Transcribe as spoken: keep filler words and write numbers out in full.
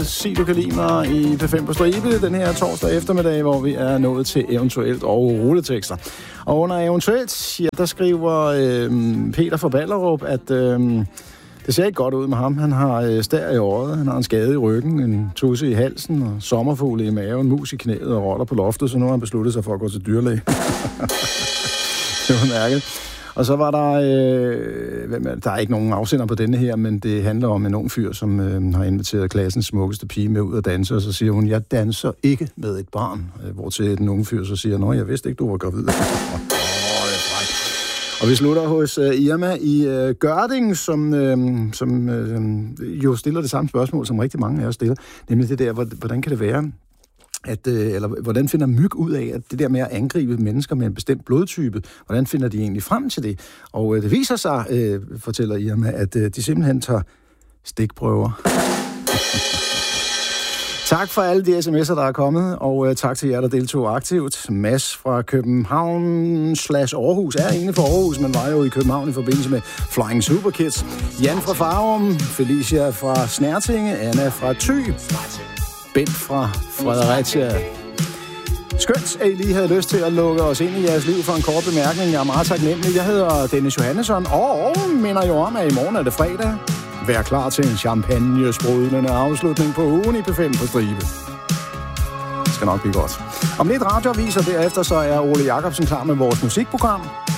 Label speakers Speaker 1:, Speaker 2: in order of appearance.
Speaker 1: Sig du kan lide mig i P fem på stribe den her torsdag eftermiddag, hvor vi er nået til eventuelt og rulletekster. Og under eventuelt, ja, der skriver øh, Peter fra Ballerup, at øh, det ser ikke godt ud med ham. Han har øh, stær i øjet, han har en skade i ryggen, en tusse i halsen og sommerfugle i maven, mus i knæet og roller på loftet, så nu har han besluttet sig for at gå til dyrlæge. Det var mærkeligt. Og så var der, øh, hvem er, der er ikke nogen afsender på denne her, men det handler om en ung fyr, som øh, har inviteret klassens smukkeste pige med ud at danse, og så siger hun, jeg danser ikke med et barn. Øh, hvortil den unge fyr så siger, nå, jeg vidste ikke, du var gravid. Og vi slutter hos uh, Irma i uh, Gørding, som, uh, som uh, jo stiller det samme spørgsmål, som rigtig mange af os stiller, nemlig det der, hvordan kan det være, at, uh, eller hvordan finder myg ud af, at det der med at angribe mennesker med en bestemt blodtype, hvordan finder de egentlig frem til det? Og uh, det viser sig, uh, fortæller Irma, at uh, de simpelthen tager stikprøver. Tak for alle de sms'er, der er kommet, og uh, tak til jer, der deltog aktivt. Mads fra København slash Aarhus er egentlig fra Aarhus, men var jo i København i forbindelse med Flying Superkids. Jan fra Farum, Felicia fra Snærtinge, Anna fra Thy, Bent fra Fredericia. Skønt, at I lige havde lyst til at lukke os ind i jeres liv for en kort bemærkning. Jeg er meget taknemmelig. Jeg hedder Dennis Johannesson, og minder jo om, at i morgen er det fredag. Vær klar til en champagne-sprudlende afslutning på ugen i P fem på stribe. Det skal nok blive godt. Om lidt radioaviser derefter, så er Ole Jacobsen klar med vores musikprogram.